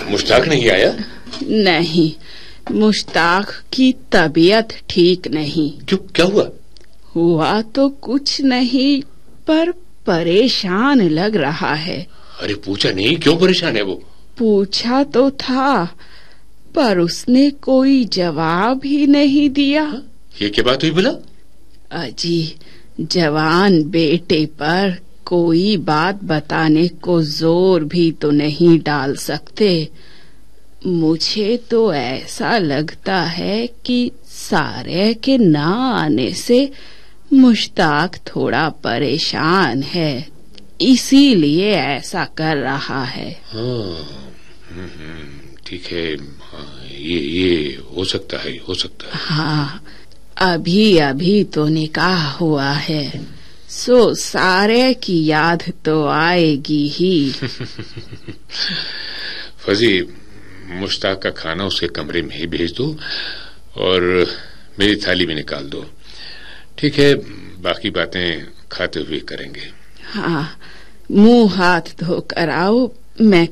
मुश्ताक नहीं आया? नहीं, मुश्ताक की तबीयत ठीक नहीं। क्यों, क्या हुआ? हुआ तो कुछ नहीं, पर परेशान लग रहा है। अरे पूछा नहीं, क्यों परेशान है वो? पूछा तो था, पर उसने कोई जवाब ही नहीं दिया। ये क्या बात हुई भला? अजी, जवान बेटे पर कोई बात बताने को जोर भी तो नहीं डाल सकते। मुझे तो ऐसा लगता है कि सारे के ना आने से मुश्ताक थोड़ा परेशान है, इसीलिए ऐसा कर रहा है। हाँ, ठीक है। ये हो सकता है, हो सकता है। हाँ, अभी अभी तो निकाह हुआ है, सो सारे की याद तो आएगी ही। फजी, मुश्ताक का खाना उसके कमरे में ही भेज दो और मेरी थाली में निकाल दो। ठीक है, बाकी बातें खाते हुए करेंगे। हाँ, मुंह हाथ धोकर आओ, मैं